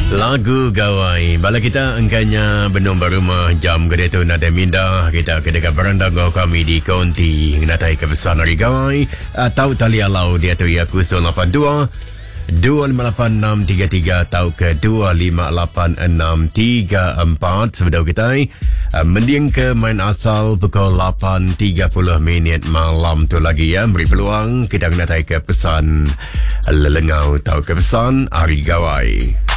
Lagu gawai bala kita angkanya benombor rumah jam gede tu nada minda kita ke dekat beranda gau kami di Konti natai kebesaran hari gawai atau tali alau dia tu iaku 082 258-633 atau ke 258-634 sebedau kita mending ke main asal pukul 8.30 minit malam tu lagi ya, beri peluang kita natai ke pesan lelengau atau ke pesan hari gawai.